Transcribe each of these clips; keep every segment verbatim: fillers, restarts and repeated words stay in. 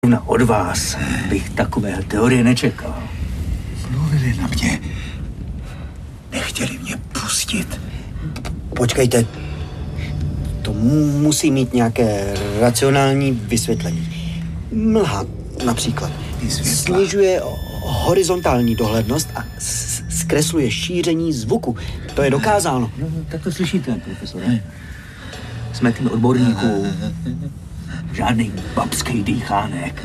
Od vás bych takové teorie nečekal. Mluvili na mě. Nechtěli mě pustit. Počkejte. To musí mít nějaké racionální vysvětlení. Mlha například. Vysvětla. Snižuje horizontální dohlednost a zkresluje šíření zvuku. To je dokázáno. No, tak to slyšíte, profesore. Jsme tým odborníků. Žádný babský dýchánek.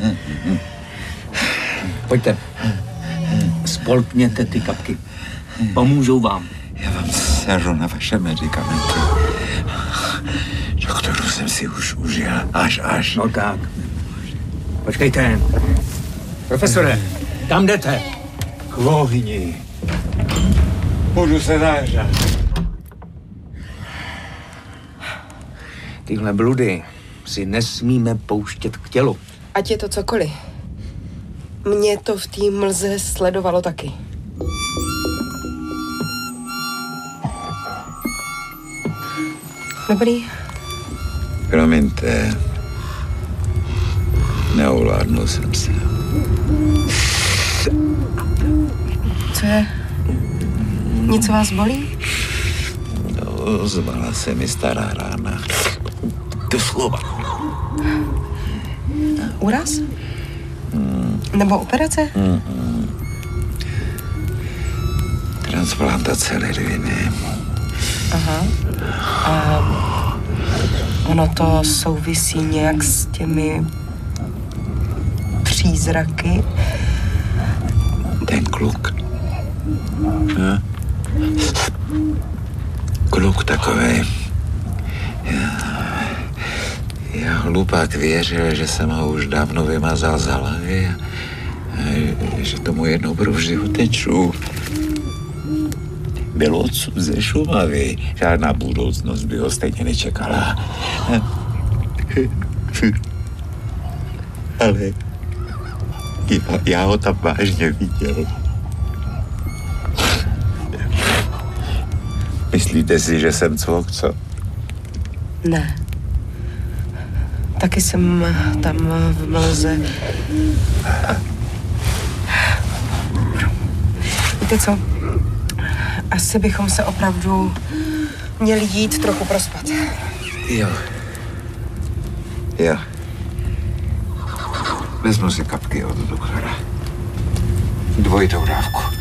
Pojďte. Spolkněte ty kapky. Pomůžou vám. Já vám seru na vaše medikamenty. Doktoru jsem si už užil. Až, až. No tak. Počkejte. Profesore, kam jdete? K ohni. Budu se zářat. Tyhle bludy si nesmíme pouštět k tělu. Ať je to cokoliv. Mě to v té mlze sledovalo taky. Dobrý. Promiňte. Neovládnul jsem se. Co je? Něco vás bolí? No, zvala se mi stará rána. To slova. Úraz? Mm. Nebo operace? Mm-mm. Transplantace ledviny. Aha. A ono to souvisí nějak s těmi přízraky? Ten kluk. Ja. Kluk takovej. Já, já hlupák věřil, že jsem ho už dávno vymazal z hlavy a, a že tomu jednou provždy uteču. Byl odsud ze Šumavy. Žádná budoucnost by ho stejně nečekala. Ale já, já ho tam vážně viděl. Myslíte si, že jsem cvok, co? Ne. Taky jsem tam v mlze. Víte co? Asi bychom se opravdu měli jít trochu prospat. Jo. Jo. Vezmu si kapky od doktora. Dvojitou dávku.